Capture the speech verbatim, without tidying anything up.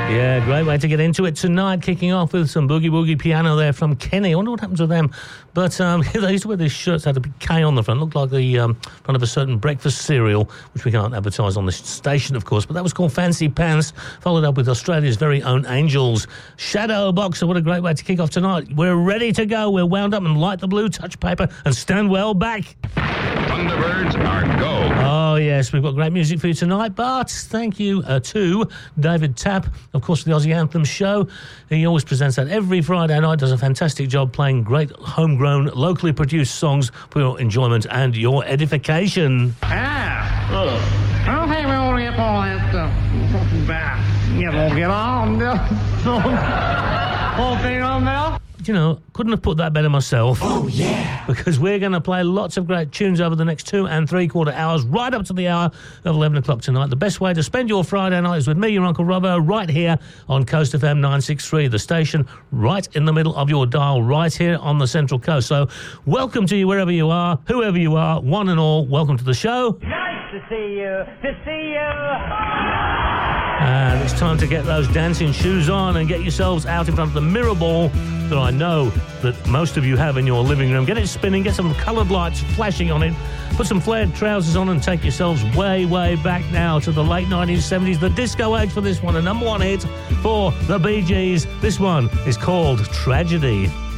Yeah, great way to get into it tonight. Kicking off with some boogie woogie piano there from Kenny. I wonder what happened to them. But um, they used to wear these shirts that had a big K on the front. Looked like the um, front of a certain breakfast cereal, which we can't advertise on this station, of course. But that was called Fancy Pants, followed up with Australia's very own Angels. Shadow Boxer, what a great way to kick off tonight. We're ready to go. We're wound up and light the blue touch paper and stand well back. Thunderbirds are go. Oh, yes, we've got great music for you tonight, but thank you uh, to David Tapp, of course, for the Aussie Anthem show. He always presents that every Friday night, does a fantastic job playing great homegrown, locally produced songs for your enjoyment and your edification. Ah, oh. I don't think we want to get all that stuff back. You know, get on there. Whole thing on there. You know, couldn't have put that better myself. Oh, yeah. Because we're going to play lots of great tunes over the next two and three quarter hours, right up to the hour of eleven o'clock tonight. The best way to spend your Friday night is with me, your Uncle Robbo, right here on Coast F M nine sixty-three, the station right in the middle of your dial, right here on the Central Coast. So welcome to you wherever you are, whoever you are, one and all, welcome to the show. Nice to see you, to see you. And it's time to get those dancing shoes on and get yourselves out in front of the mirror ball that I know that most of you have in your living room. Get it spinning, get some coloured lights flashing on it, put some flared trousers on and take yourselves way, way back now to the late nineteen seventies, the disco age for this one, a number one hit for the Bee Gees. This one is called Tragedy.